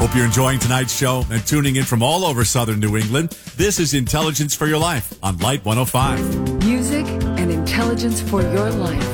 Hope you're enjoying tonight's show and tuning in from all over southern New England. This is Intelligence for Your Life on Light 105. Music and intelligence for your life.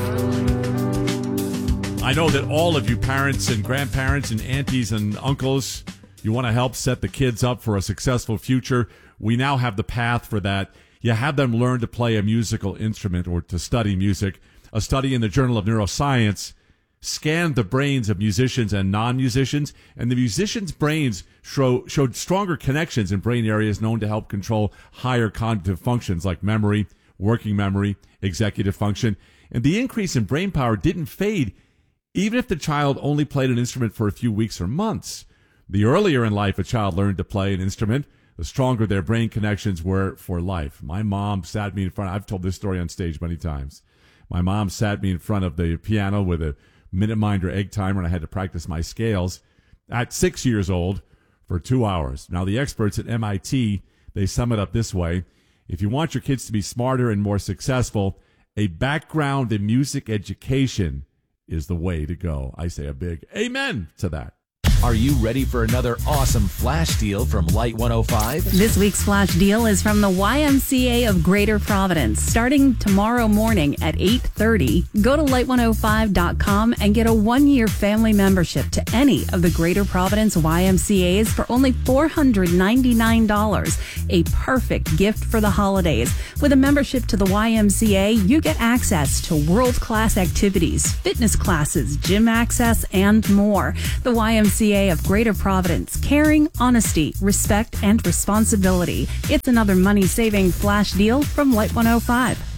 I know that all of you parents and grandparents and aunties and uncles, you want to help set the kids up for a successful future. We now have the path for that. You have them learn to play a musical instrument or to study music. A study in the Journal of Neuroscience scanned the brains of musicians and non-musicians, and the musicians' brains showed stronger connections in brain areas known to help control higher cognitive functions like memory, working memory, executive function. And the increase in brain power didn't fade even if the child only played an instrument for a few weeks or months. The earlier in life a child learned to play an instrument, the stronger their brain connections were for life. My mom sat me in front. I've told this story on stage many times. My mom sat me in front of the piano with a minute minder egg timer, and I had to practice my scales at 6 years old for 2 hours. Now, the experts at MIT, they sum it up this way. If you want your kids to be smarter and more successful, a background in music education is the way to go. I say a big amen to that. Are you ready for another awesome flash deal from Light 105? This week's flash deal is from the YMCA of Greater Providence. Starting tomorrow morning at 8:30, go to light105.com and get a 1-year family membership to any of the Greater Providence YMCAs for only $499. A perfect gift for the holidays. With a membership to the YMCA, you get access to world-class activities, fitness classes, gym access, and more. The YMCA of Greater Providence, caring, honesty, respect, and responsibility. It's another money-saving flash deal from Light 105.